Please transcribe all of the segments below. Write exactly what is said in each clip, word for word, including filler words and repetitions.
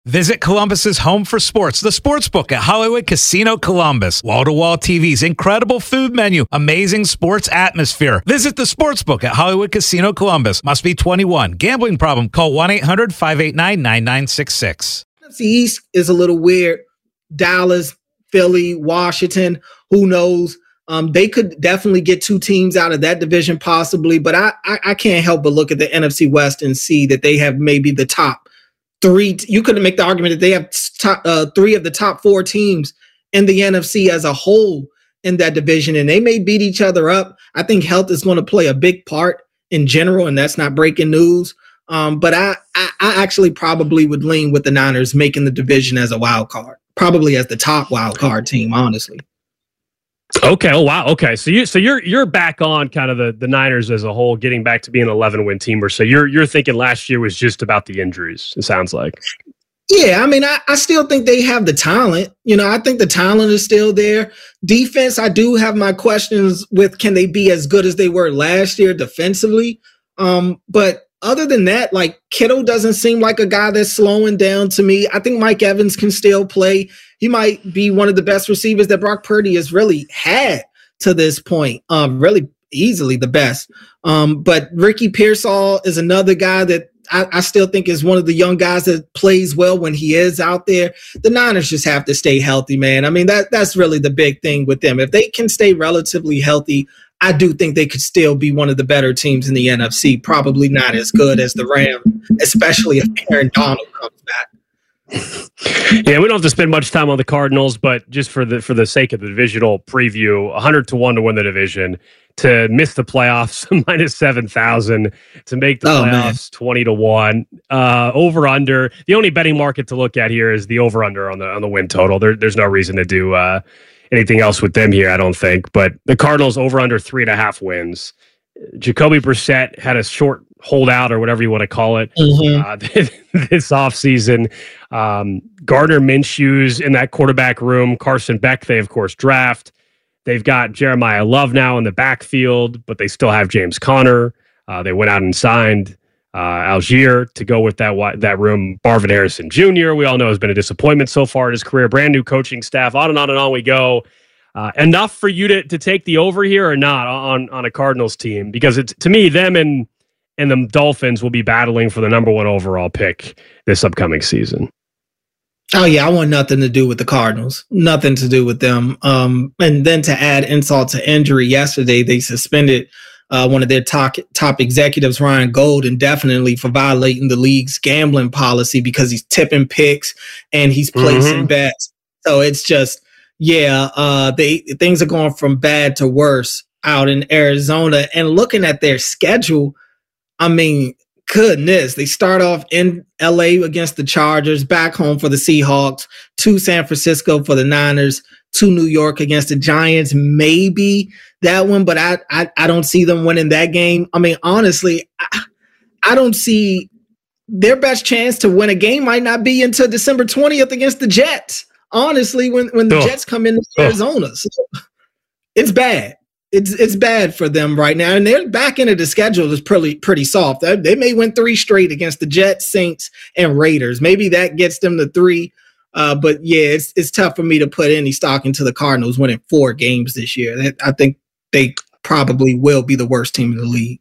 Visit Columbus's home for sports, the Sportsbook at Hollywood Casino Columbus. Wall-to-wall T Vs, incredible food menu, amazing sports atmosphere. Visit the Sportsbook at Hollywood Casino Columbus. Must be twenty-one. Gambling problem? Call one eight hundred five eight nine nine nine six six. N F C East is a little weird. Dallas, Philly, Washington, who knows? Um, they could definitely get two teams out of that division possibly, but I, I, I can't help but look at the N F C West and see that they have maybe the top three. You couldn't make the argument that they have top, uh, three of the top four teams in the N F C as a whole in that division, and they may beat each other up. I think health is going to play a big part in general, and that's not breaking news. Um, but I, I, I actually probably would lean with the Niners making the division as a wild card, probably as the top wild card team, honestly. Okay. Oh wow. Okay. So you so you're you're back on kind of the, the Niners as a whole, getting back to being an eleven win team, or so you're you're thinking last year was just about the injuries. It sounds like. Yeah, I mean, I, I still think they have the talent. You know, I think the talent is still there. Defense, I do have my questions with, can they be as good as they were last year defensively? Um, but other than that, like, Kittle doesn't seem like a guy that's slowing down to me. I think Mike Evans can still play. He might be one of the best receivers that Brock Purdy has really had to this point. Um, really easily the best. Um, but Ricky Pearsall is another guy that I, I still think is one of the young guys that plays well when he is out there. The Niners just have to stay healthy, man. I mean, that that's really the big thing with them. If they can stay relatively healthy, I do think they could still be one of the better teams in the N F C. Probably not as good as the Rams, especially if Aaron Donald comes back. Yeah, we don't have to spend much time on the Cardinals, but just for the for the sake of the divisional preview, one hundred to one to win the division, to miss the playoffs, minus seven thousand, to make the oh, playoffs, man. twenty to one. Uh, over under. The only betting market to look at here is the over under on the on the win total. There, there's no reason to do uh, anything else with them here, I don't think. But the Cardinals over under three and a half wins. Jacoby Brissett had a short holdout, or whatever you want to call it, mm-hmm. uh, this offseason. Um, Gardner Minshew's in that quarterback room. Carson Beck, they, of course, draft. They've got Jeremiah Love now in the backfield, but they still have James Conner. Uh, they went out and signed uh, Algier to go with that that room. Marvin Harrison Junior, we all know, has been a disappointment so far in his career. Brand new coaching staff. On and on and on we go. Uh, enough for you to to take the over here or not on on a Cardinals team? Because it's, to me, them and and the Dolphins will be battling for the number one overall pick this upcoming season. Oh, yeah, I want nothing to do with the Cardinals. Nothing to do with them. Um, and then to add insult to injury, yesterday they suspended uh, one of their top, top executives, Ryan Gold, indefinitely for violating the league's gambling policy because he's tipping picks and he's placing mm-hmm. bets. So it's just, yeah, uh, they things are going from bad to worse out in Arizona. And looking at their schedule, I mean, goodness, they start off in L A against the Chargers, back home for the Seahawks, to San Francisco for the Niners, to New York against the Giants, maybe that one, but I I, I don't see them winning that game. I mean, honestly, I, I don't see their best chance to win a game might not be until December twentieth against the Jets. Honestly, when, when the oh. Jets come into Arizona. Oh. So it's bad. It's it's bad for them right now. And their back end of the schedule is pretty pretty soft. They, they may win three straight against the Jets, Saints, and Raiders. Maybe that gets them to three. Uh, but yeah, it's it's tough for me to put any stock into the Cardinals winning four games this year. I think they probably will be the worst team in the league.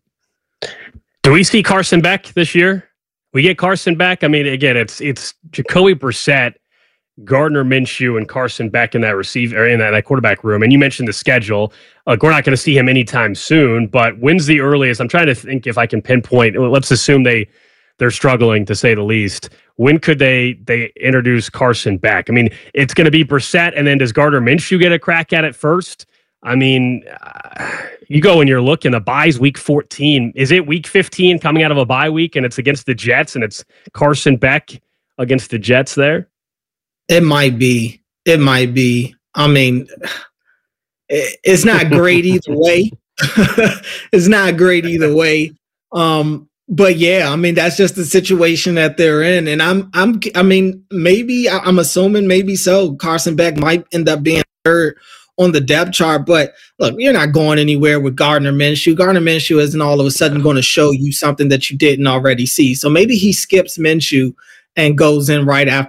Do we see Carson Beck this year? We get Carson Beck. I mean, again, it's it's Jacoby Brissett, Gardner Minshew, and Carson Beck in that receiver in that, that quarterback room. And you mentioned the schedule. Like, we're not going to see him anytime soon, but when's the earliest? I'm trying to think if I can pinpoint. Let's assume they they're struggling, to say the least. When could they they introduce Carson Beck? I mean, it's going to be Brissett, and then does Gardner Minshew get a crack at it first? I mean, uh, you go and you're looking. The bye's week fourteen. Is it week fifteen coming out of a bye week, and it's against the Jets, and it's Carson Beck against the Jets there? It might be. It might be. I mean, it's not great either way. It's not great either way. Um, but yeah, I mean, that's just the situation that they're in. And I'm, I'm, I mean, maybe I'm assuming maybe so. Carson Beck might end up being third on the depth chart. But look, you're not going anywhere with Gardner Minshew. Gardner Minshew isn't all of a sudden going to show you something that you didn't already see. So maybe he skips Minshew and goes in right after